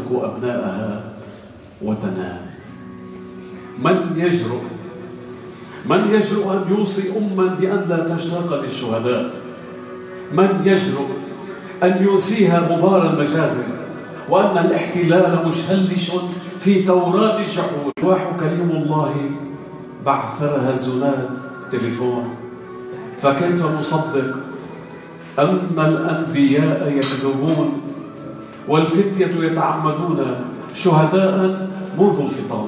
أبنائها وتنام. من يجرؤ أن يوصي أما بأن لا تشتاق للشهداء؟ من يجرؤ أن يوصيها غبار المجازر وأن الاحتلال مشهلش في توراة الجحود؟ روح كلم الله بعثرها الزناد تليفون. فكيف نصدق أن الأنبياء يكذبون والفتية يتعمدون شهداء منذ الفطام؟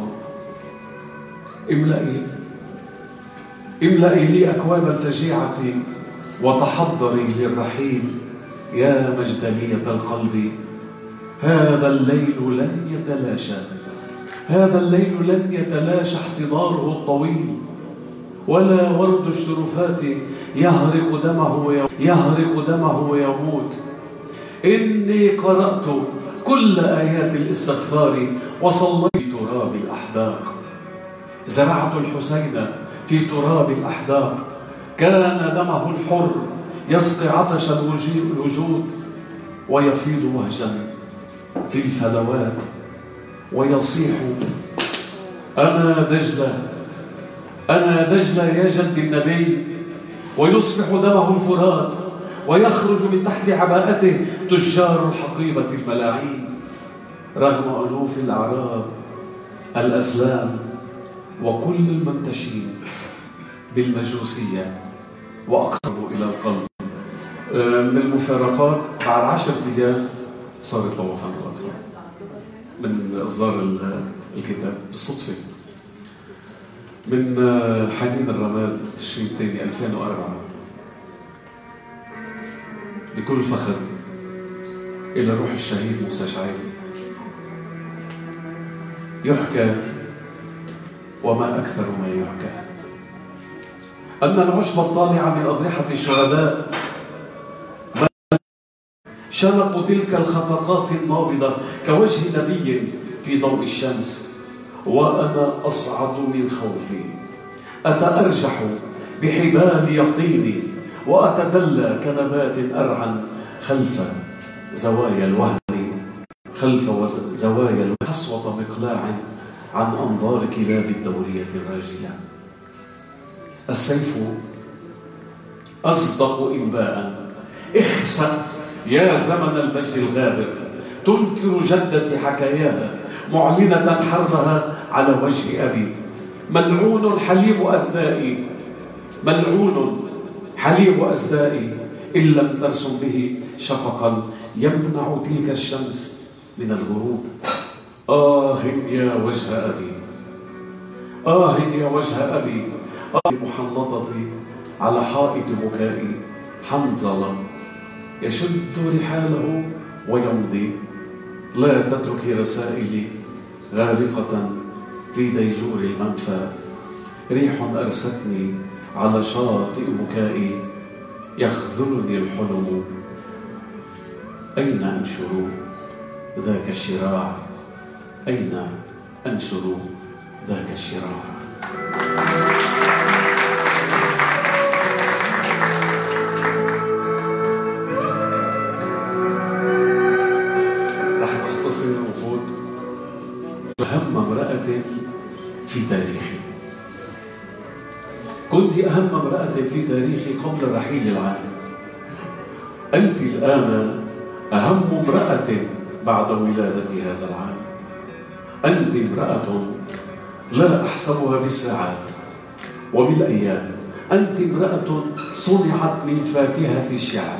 املئي لي أكواب الفجيعة وتحضري للرحيل يا مجدلية القلب. هذا الليل لن يتلاشى احتضاره الطويل، ولا ورد الشرفات يهرق دمه ويموت. إني قرأت كل آيات الاستغفار وصليت في تراب الأحداق. زرعت الحسين في تراب الأحداق. كان دمه الحر يسقي عطش الوجود ويفيض وهجا في الفلوات ويصيح: أنا دجلة يا جد النبي. ويصبح دمه الفرات ويخرج من تحت عباءته تجار الحقيبة الملاعين، رغم ألوف الأعراب الأسلام وكل المنتشين بالمجوسية وأقصروا إلى القلب. من المفارقات بعد 10 أيام صار طوفان الأقصى من إصدار الكتاب بالصدفة من حنين الرماد تشرين الثاني 2004. بكل فخر إلى روح الشهيد موسى شعيب. يحكى وما أكثر ما يحكى أن العشب الطالع من أضرحة الشهداء شنقوا تلك الخفقات النابضة كوجه نبي في ضوء الشمس. وأنا أصعد من خوفي، أتأرجح بحبال يقيني، وأتدلى كنبات أرعن خلف زوايا الوهم، حصوة مقلاع عن أنظار كلاب الدورية الراجلة. السيف أصدق إنباء. اخسأ يا زمن المجد الغابر، تنكر جدة حكاياها معلنة حربها على وجه أبي. ملعون حليب أزدائي إن لم ترسم به شفقا يمنع تلك الشمس من الغروب. يا وجه أبي، محنطتي على حائط بكائي. حنظلة يشد رحاله ويمضي. لا تترك رسائلي غارقة في ديجور المنفى. ريح أرستني على شاطئ بكائي. يخذلني الحلم. أين أنشر ذاك الشراع؟ أين أنشر ذاك الشراع؟ رح أختصر وفوت أهم امرأة في تاريخي. كنت أهم امرأة في تاريخي قبل الرحيل العام. أنت الآن أهم امرأة بعد ولادتي هذا العام. أنت امرأة لا أحسبها بالساعات وبالأيام. أنت امرأة صنعت من فاكهة الشعر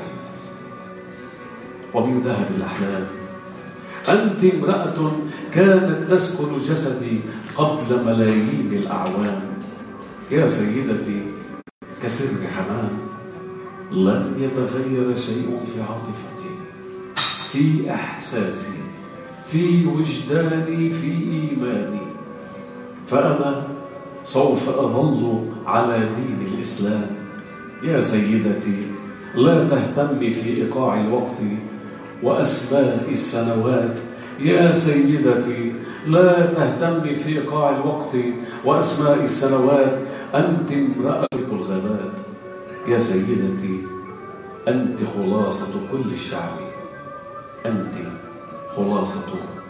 ومن ذهب الأحلام. أنت امرأة كانت تسكن جسدي قبل ملايين الأعوام. يا سيدتي كسر حمام، لن يتغير شيء في عاطفتي، في إحساسي، في وجداني، في إيماني. فأنا سوف أظل على دين الإسلام. يا سيدتي لا تهتمي في إيقاع الوقت وأسماء السنوات. يا سيدتي لا تهتمي في إيقاع الوقت وأسماء السنوات. أنت امرأة الغابات. يا سيدتي أنت خلاصة كل الشعب. أنت خلاصة